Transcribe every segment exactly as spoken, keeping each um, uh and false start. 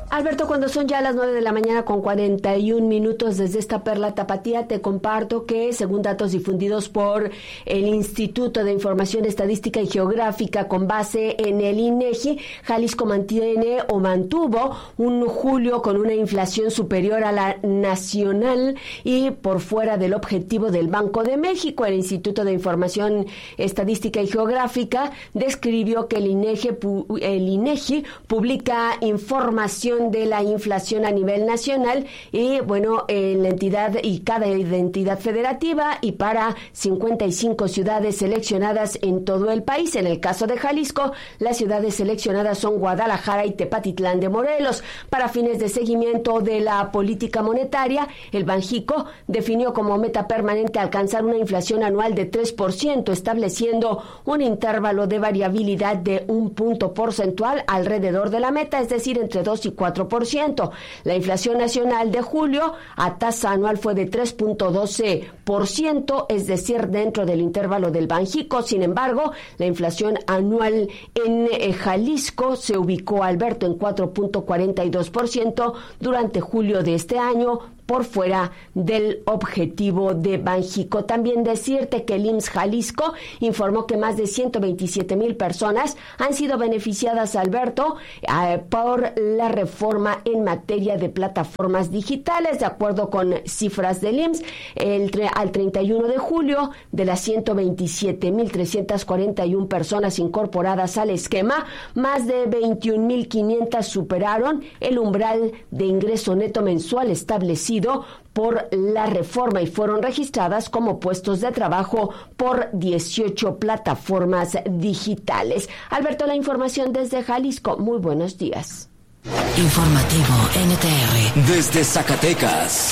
Alberto, cuando son ya las nueve de la mañana con cuarenta y un minutos desde esta perla tapatía, te comparto que, según datos difundidos por el Instituto de Información Estadística y Geográfica con base en el INEGI, Jalisco mantiene o mantuvo un julio con una inflación superior a la nacional y por fuera del objetivo del Banco de México. El Instituto de Información Estadística y Geográfica describió que el INEGI, el INEGI publica información de la inflación a nivel nacional y bueno, en la entidad y cada entidad federativa y para cincuenta y cinco ciudades seleccionadas en todo el país. En el caso de Jalisco, las ciudades seleccionadas son Guadalajara y Tepatitlán de Morelos. Para fines de seguimiento de la política monetaria, el Banjico definió como meta permanente alcanzar una inflación anual de tres por ciento, estableciendo un intervalo de variabilidad de un punto porcentual alrededor de la meta, es decir, entre dos y cuatro por ciento. La inflación nacional de julio a tasa anual fue de tres punto doce por ciento, es decir, dentro del intervalo del Banjico. Sin embargo, la inflación anual en eh, Jalisco se ubicó, Alberto, en cuatro punto cuarenta y dos por ciento durante julio de este año, por fuera del objetivo de Banjico. También decirte que el I M S S Jalisco informó que más de ciento veintisiete mil personas han sido beneficiadas, Alberto, eh, por la reforma en materia de plataformas digitales. De acuerdo con cifras del I M S S, el, al treinta y uno de julio, de las ciento veintisiete mil trescientas cuarenta y una personas incorporadas al esquema, más de veintiún mil quinientas superaron el umbral de ingreso neto mensual establecido por la reforma y fueron registradas como puestos de trabajo por dieciocho plataformas digitales. Alberto, la información desde Jalisco. Muy buenos días. Informativo N T R desde Zacatecas.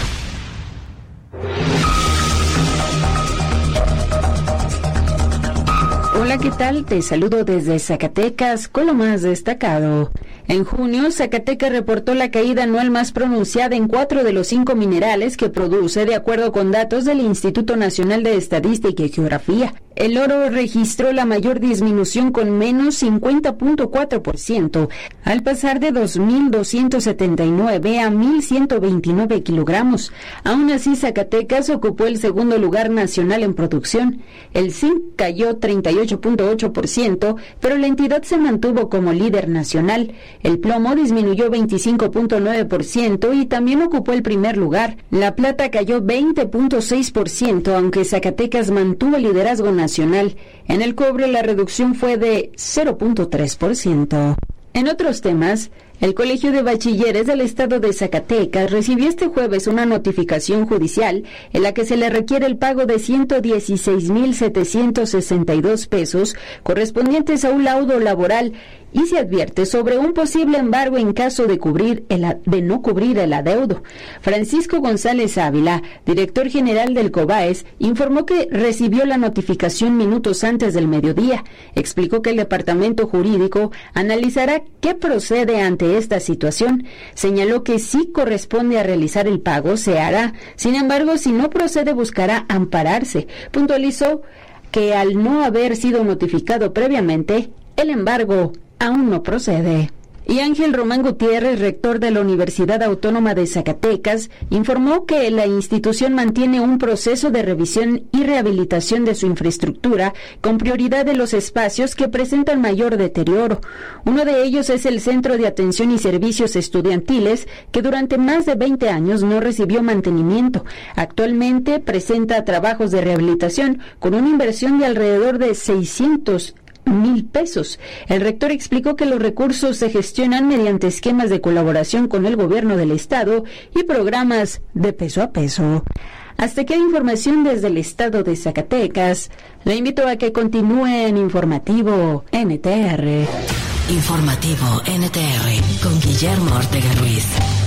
Hola, ¿qué tal? Te saludo desde Zacatecas con lo más destacado. En junio, Zacatecas reportó la caída anual más pronunciada en cuatro de los cinco minerales que produce, de acuerdo con datos del Instituto Nacional de Estadística y Geografía. El oro registró la mayor disminución con menos cincuenta punto cuatro por ciento, al pasar de dos mil doscientos setenta y nueve a mil ciento veintinueve kilogramos. Aún así, Zacatecas ocupó el segundo lugar nacional en producción. El zinc cayó treinta y ocho punto ocho por ciento, pero la entidad se mantuvo como líder nacional. El plomo disminuyó veinticinco punto nueve por ciento y también ocupó el primer lugar. La plata cayó veinte punto seis por ciento, aunque Zacatecas mantuvo el liderazgo nacional. En el cobre la reducción fue de cero punto tres por ciento. En otros temas, el Colegio de Bachilleres del Estado de Zacatecas recibió este jueves una notificación judicial en la que se le requiere el pago de ciento dieciséis mil setecientos sesenta y dos pesos correspondientes a un laudo laboral y se advierte sobre un posible embargo en caso de cubrir el, de no cubrir el adeudo. Francisco González Ávila, director general del COBAES, informó que recibió la notificación minutos antes del mediodía. Explicó que el departamento jurídico analizará qué procede ante esta situación. Señaló que si corresponde a realizar el pago, se hará. Sin embargo, si no procede, buscará ampararse. Puntualizó que al no haber sido notificado previamente, el embargo aún no procede. Y Ángel Román Gutiérrez, rector de la Universidad Autónoma de Zacatecas, informó que la institución mantiene un proceso de revisión y rehabilitación de su infraestructura con prioridad de los espacios que presentan mayor deterioro. Uno de ellos es el Centro de Atención y Servicios Estudiantiles, que durante más de veinte años no recibió mantenimiento. Actualmente presenta trabajos de rehabilitación con una inversión de alrededor de seiscientos mil pesos. El rector explicó que los recursos se gestionan mediante esquemas de colaboración con el gobierno del estado y programas de peso a peso. Hasta aquí la información desde el estado de Zacatecas. Le invito a que continúe en Informativo N T R. Informativo N T R con Guillermo Ortega Ruiz.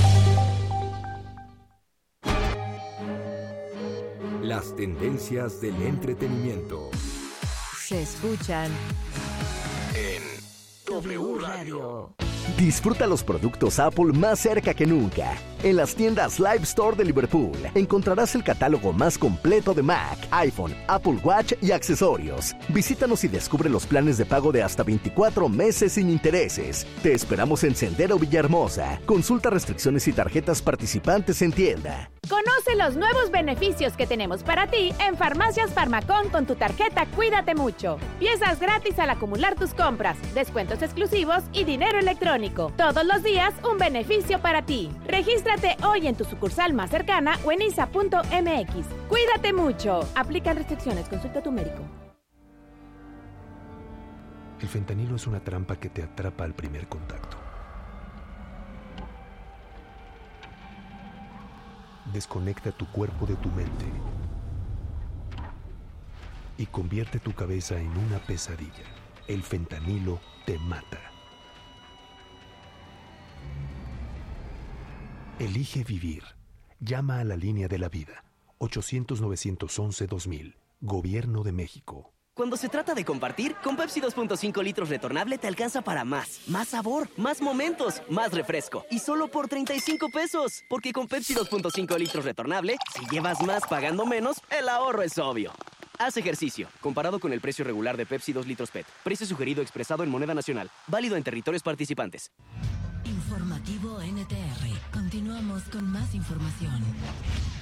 Las tendencias del entretenimiento se escuchan en W Radio. Disfruta los productos Apple más cerca que nunca. En las tiendas Live Store de Liverpool encontrarás el catálogo más completo de Mac, iPhone, Apple Watch y accesorios. Visítanos y descubre los planes de pago de hasta veinticuatro meses sin intereses. Te esperamos en Sendero Villahermosa. Consulta restricciones y tarjetas participantes en tienda. Conoce los nuevos beneficios que tenemos para ti en Farmacias Farmacón con tu tarjeta Cuídate Mucho. Piezas gratis al acumular tus compras, descuentos exclusivos y dinero electrónico. Todos los días un beneficio para ti. Regístrate hoy en tu sucursal más cercana o en I S A punto M X. Cuídate mucho. Aplican restricciones. Consulta a tu médico. El fentanilo es una trampa que te atrapa al primer contacto. Desconecta tu cuerpo de tu mente y convierte tu cabeza en una pesadilla. El fentanilo te mata. Elige vivir. Llama a la línea de la vida. ochocientos, novecientos once, dos mil. Gobierno de México. Cuando se trata de compartir, con Pepsi dos punto cinco litros retornable te alcanza para más. Más sabor, más momentos, más refresco. Y solo por treinta y cinco pesos. Porque con Pepsi dos punto cinco litros retornable, si llevas más pagando menos, el ahorro es obvio. Haz ejercicio. Comparado con el precio regular de Pepsi dos litros P E T. Precio sugerido expresado en moneda nacional. Válido en territorios participantes. Informativo N T R. Continuamos con más información.